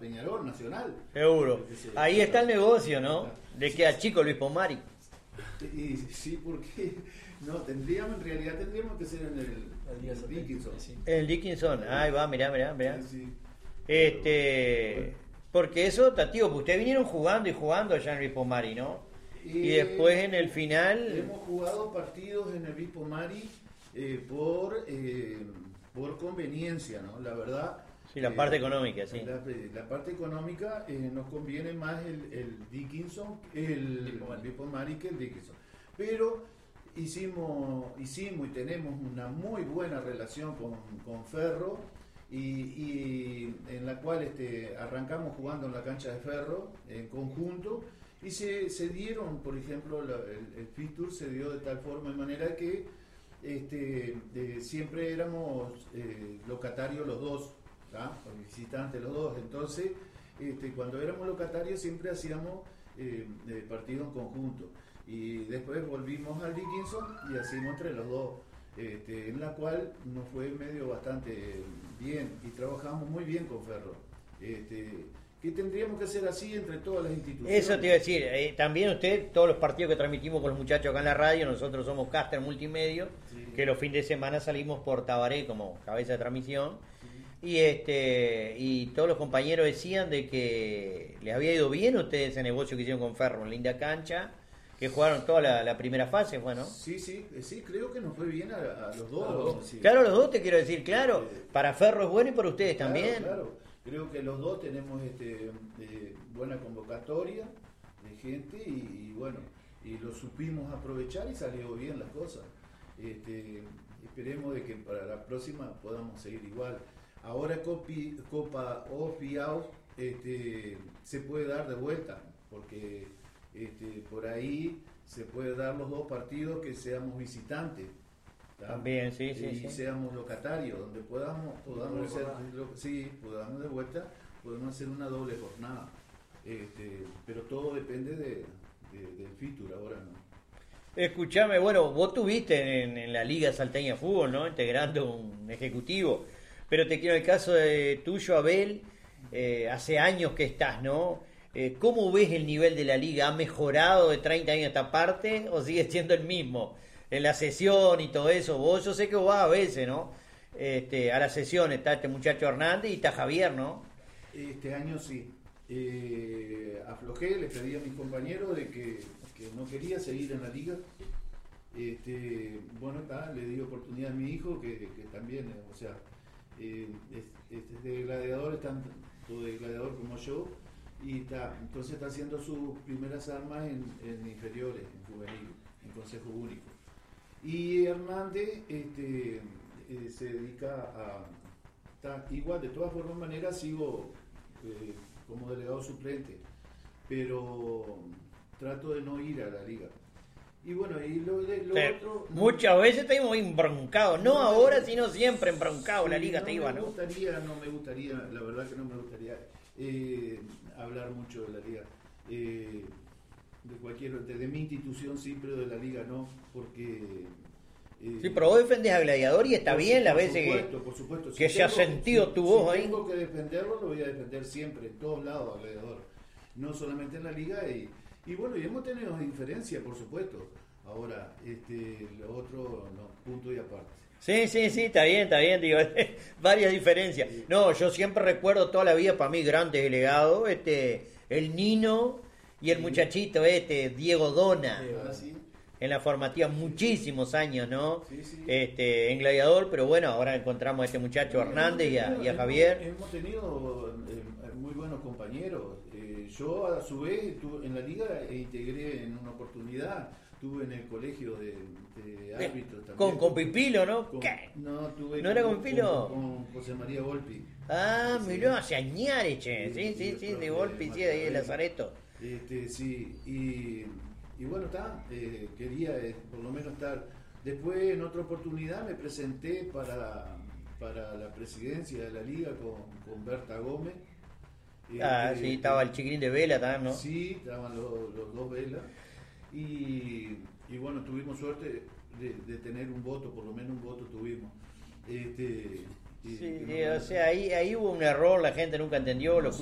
Peñarol, Nacional. Seguro. Ahí está el negocio, ¿no? Le queda chico Luis Pomari. Y sí, porque no, en realidad tendríamos que ser en el Dickinson. Sí. El Dickinson, ahí va, mirá. Sí. Porque eso, Tatío, pues ustedes vinieron jugando allá en Luis Pomari, ¿no? Y después en el final... Hemos jugado partidos en el Luis Pomari por conveniencia, ¿no? La verdad... Sí, la parte económica, sí. La parte económica nos conviene más el Dickinson, el Luis Pomari que el Dickinson. Pero hicimos y tenemos una muy buena relación con Ferro y en la cual arrancamos jugando en la cancha de Ferro en conjunto y se dieron, por ejemplo, el fixture se dio de tal forma y manera que siempre éramos locatarios los dos, visitantes los dos. Entonces, cuando éramos locatarios siempre hacíamos partidos en conjunto. Y después volvimos al Dickinson y hacíamos entre los dos, en la cual nos fue medio bastante bien y trabajamos muy bien con Ferro. Que tendríamos que hacer así entre todas las instituciones. Eso te iba a decir, también usted, todos los partidos que transmitimos con los muchachos acá en la radio, nosotros somos caster multimedio, Sí. que los fines de semana salimos por Tabaré como cabeza de transmisión, y todos los compañeros decían de que les había ido bien a ustedes ese negocio que hicieron con Ferro, en linda cancha, que jugaron toda la primera fase, bueno. Sí, creo que nos fue bien a los dos. Sí. Claro, los dos te quiero decir, claro, para Ferro es bueno y para ustedes Claro, también. Claro, creo que los dos tenemos buena convocatoria de gente y bueno, y lo supimos aprovechar y salió bien las cosas. Esperemos de que para la próxima podamos seguir igual. Ahora Copa Ofiao se puede dar de vuelta, porque por ahí se puede dar los dos partidos que seamos visitantes. También, sí. Seamos locatarios, donde podamos podamos de vuelta, podemos hacer una doble jornada. Pero todo depende del fixture ahora, ¿no? Escuchame, bueno, vos tuviste en la Liga Salteña Fútbol, ¿no? Integrando un ejecutivo. Pero te quiero el caso de tuyo, Abel, hace años que estás, ¿no? ¿Cómo ves el nivel de la liga? ¿Ha mejorado de 30 años a esta parte o sigue siendo el mismo? En la sesión y todo eso, yo sé que vos vas a veces, ¿no? A la sesión está este muchacho Hernández y está Javier, ¿no? Este año sí. Aflojé, le pedí a mis compañeros de que no quería seguir en la liga. Bueno, le di oportunidad a mi hijo que también, es de gladiador, tanto de gladiador como yo, y entonces está haciendo sus primeras armas en inferiores, en juvenil, en Consejo Único. Y Hernández se dedica igual, de todas formas maneras sigo como delegado suplente, pero trato de no ir a la liga. Y bueno, y lo otro... Muchas veces te hemos embroncado, no ahora, sino siempre embroncado, la liga te iba, ¿no? No me gustaría, la verdad que no me gustaría hablar mucho de la liga. De mi institución sí, pero de la liga no, porque... sí, pero vos defendés a Gladiador y está bien las veces por supuesto. que se ha sentido tu voz ahí. Si tengo que defenderlo, lo voy a defender siempre, en todos lados a Gladiador, no solamente en la liga. Y bueno, y hemos tenido diferencias, por supuesto. Ahora, lo otro, no, punto y aparte. Sí, está bien, digo, varias diferencias. No, yo siempre recuerdo toda la vida, para mí, grandes delegados, el Nino y el muchachito Diego Dona. ¿Sí? En la formativa muchísimos años, ¿no? Sí. En Gladiador, pero bueno, ahora encontramos a este muchacho Hernández y a Javier. Hemos tenido muy buenos compañeros. Yo a su vez en la liga integré en una oportunidad, estuve en el colegio de árbitros también. Con Pipilo, ¿no? ¿Qué? ¿No era con Pipilo? Con José María Volpi. Ah, mirá, hace añares, che. Sí, de Volpi, sí, de ahí de Lazareto. Sí, y bueno, quería por lo menos estar. Después, en otra oportunidad, me presenté para la presidencia de la liga con Berta Gómez. Sí, estaba el chiquilín de Vela también, ¿no? Sí, estaban los dos Velas. Y bueno, tuvimos suerte de tener un voto, por lo menos un voto tuvimos. Sí, o sea, ahí hubo un error, la gente nunca entendió, los